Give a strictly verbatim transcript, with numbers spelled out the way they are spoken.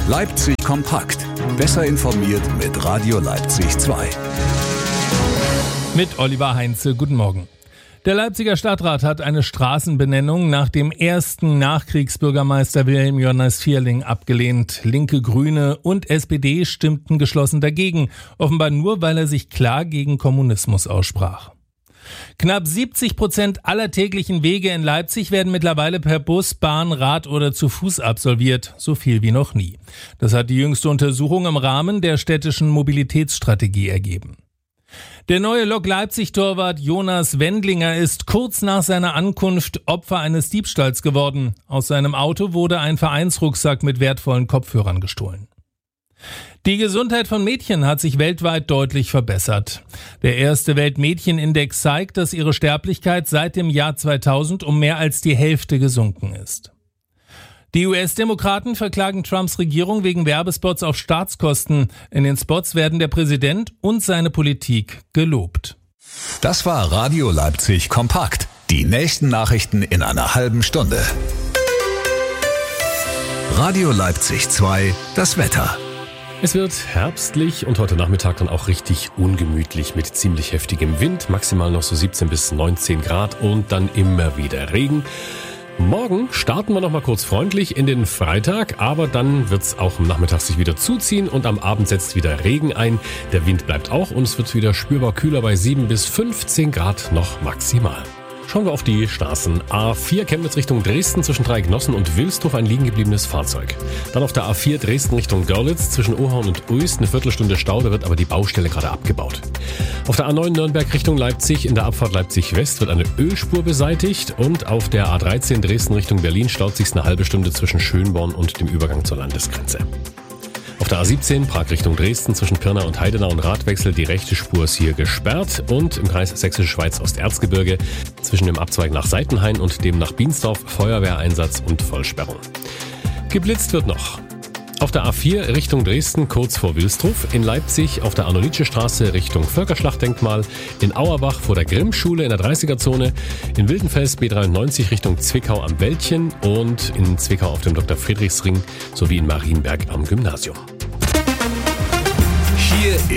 Leipzig kompakt. Besser informiert mit Radio Leipzig zwei. Mit Oliver Heinze, guten Morgen. Der Leipziger Stadtrat hat eine Straßenbenennung nach dem ersten Nachkriegsbürgermeister Wilhelm Jonas Vierling abgelehnt. Linke, Grüne und S P D stimmten geschlossen dagegen, offenbar nur, weil er sich klar gegen Kommunismus aussprach. Knapp siebzig Prozent aller täglichen Wege in Leipzig werden mittlerweile per Bus, Bahn, Rad oder zu Fuß absolviert, so viel wie noch nie. Das hat die jüngste Untersuchung im Rahmen der städtischen Mobilitätsstrategie ergeben. Der neue Lok Leipzig-Torwart Jonas Wendlinger ist kurz nach seiner Ankunft Opfer eines Diebstahls geworden. Aus seinem Auto wurde ein Vereinsrucksack mit wertvollen Kopfhörern gestohlen. Die Gesundheit von Mädchen hat sich weltweit deutlich verbessert. Der erste Weltmädchenindex zeigt, dass ihre Sterblichkeit seit dem Jahr zweitausend um mehr als die Hälfte gesunken ist. Die U S-Demokraten verklagen Trumps Regierung wegen Werbespots auf Staatskosten. In den Spots werden der Präsident und seine Politik gelobt. Das war Radio Leipzig kompakt. Die nächsten Nachrichten in einer halben Stunde. Radio Leipzig zwei, das Wetter. Es wird herbstlich und heute Nachmittag dann auch richtig ungemütlich mit ziemlich heftigem Wind, maximal noch so siebzehn bis neunzehn Grad und dann immer wieder Regen. Morgen starten wir noch mal kurz freundlich in den Freitag, aber dann wird's auch am Nachmittag sich wieder zuziehen und am Abend setzt wieder Regen ein. Der Wind bleibt auch und es wird wieder spürbar kühler bei sieben bis fünfzehn Grad noch maximal. Schauen wir auf die Straßen. A vier Chemnitz Richtung Dresden zwischen Dreiecknossen und Wilsdruff ein liegen gebliebenes Fahrzeug. Dann auf der A vier Dresden Richtung Görlitz zwischen Ohorn und Uist eine Viertelstunde Stau, da wird aber die Baustelle gerade abgebaut. Auf der A neun Nürnberg Richtung Leipzig in der Abfahrt Leipzig West wird eine Ölspur beseitigt und auf der A dreizehn Dresden Richtung Berlin staut sich eine halbe Stunde zwischen Schönborn und dem Übergang zur Landesgrenze. Auf der A siebzehn Prag Richtung Dresden zwischen Pirna und Heidenau und Radwechsel die rechte Spur ist hier gesperrt und im Kreis Sächsische Schweiz Osterzgebirge zwischen dem Abzweig nach Seitenhain und dem nach Biensdorf Feuerwehreinsatz und Vollsperrung. Geblitzt wird noch. Auf der A vier Richtung Dresden kurz vor Wilsdruff, in Leipzig auf der Arno-Nitsche-Straße Richtung Völkerschlachtdenkmal, in Auerbach vor der Grimm-Schule in der dreißiger-Zone, in Wildenfels B dreiundneunzig Richtung Zwickau am Wäldchen und in Zwickau auf dem Doktor Friedrichsring sowie in Marienberg am Gymnasium. Hier